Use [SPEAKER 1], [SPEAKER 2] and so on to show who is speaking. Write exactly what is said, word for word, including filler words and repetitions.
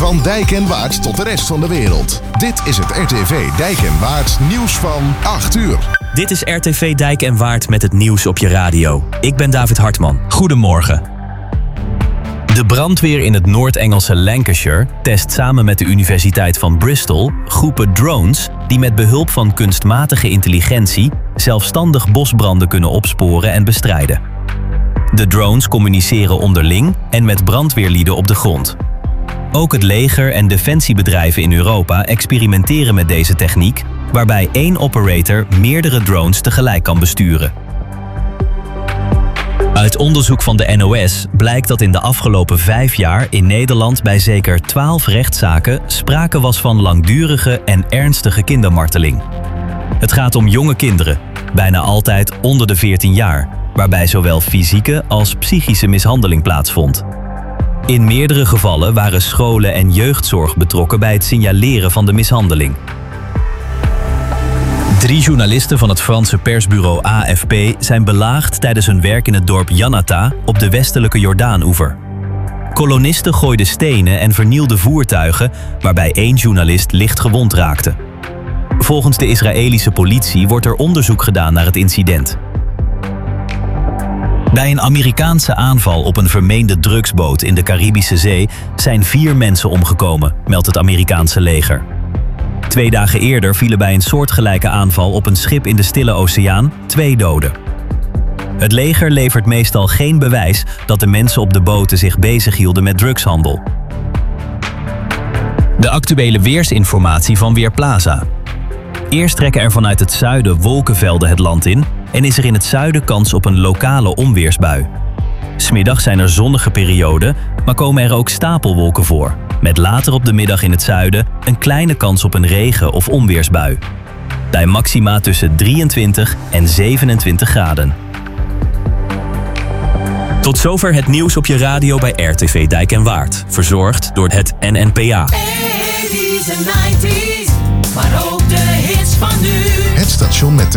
[SPEAKER 1] Van Dijk en Waard tot de rest van de wereld. Dit is het R T V Dijk en Waard nieuws van acht uur.
[SPEAKER 2] Dit is R T V Dijk en Waard met het nieuws op je radio. Ik ben David Hartman.
[SPEAKER 3] Goedemorgen. De brandweer in het Noord-Engelse Lancashire test samen met de Universiteit van Bristol groepen drones die met behulp van kunstmatige intelligentie zelfstandig bosbranden kunnen opsporen en bestrijden. De drones communiceren onderling en met brandweerlieden op de grond. Ook het leger en defensiebedrijven in Europa experimenteren met deze techniek, waarbij één operator meerdere drones tegelijk kan besturen. Uit onderzoek van de N O S blijkt dat in de afgelopen vijf jaar in Nederland bij zeker twaalf rechtszaken sprake was van langdurige en ernstige kindermarteling. Het gaat om jonge kinderen, bijna altijd onder de veertien jaar, waarbij zowel fysieke als psychische mishandeling plaatsvond. In meerdere gevallen waren scholen en jeugdzorg betrokken bij het signaleren van de mishandeling. Drie journalisten van het Franse persbureau A F P zijn belaagd tijdens hun werk in het dorp Jannata op de westelijke Jordaanoever. Kolonisten gooiden stenen en vernielden voertuigen, waarbij één journalist licht gewond raakte. Volgens de Israëlische politie wordt er onderzoek gedaan naar het incident. Bij een Amerikaanse aanval op een vermeende drugsboot in de Caribische Zee zijn vier mensen omgekomen, meldt het Amerikaanse leger. Twee dagen eerder vielen bij een soortgelijke aanval op een schip in de Stille Oceaan twee doden. Het leger levert meestal geen bewijs dat de mensen op de boten zich bezighielden met drugshandel. De actuele weersinformatie van Weerplaza. Eerst trekken er vanuit het zuiden wolkenvelden het land in en is er in het zuiden kans op een lokale onweersbui. 'S Middags zijn er zonnige perioden, maar komen er ook stapelwolken voor, met later op de middag in het zuiden een kleine kans op een regen- of onweersbui. Bij maxima tussen drieëntwintig en zevenentwintig graden.
[SPEAKER 2] Tot zover het nieuws op je radio bij R T V Dijk en Waard. Verzorgd door het N N P A.
[SPEAKER 4] eighties en nineties, maar ook de hits van nu.
[SPEAKER 1] Het station met de